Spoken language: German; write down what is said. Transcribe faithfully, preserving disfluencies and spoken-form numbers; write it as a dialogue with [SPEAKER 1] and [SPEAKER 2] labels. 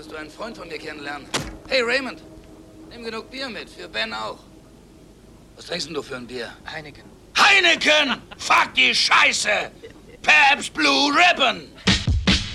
[SPEAKER 1] Solltest du einen Freund von mir kennenlernen. Hey, Raymond, nimm genug Bier mit, für Ben auch. Was trinkst denn du für ein Bier?
[SPEAKER 2] Heineken.
[SPEAKER 3] Heineken! Fuck die Scheiße! Pabst Blue Ribbon!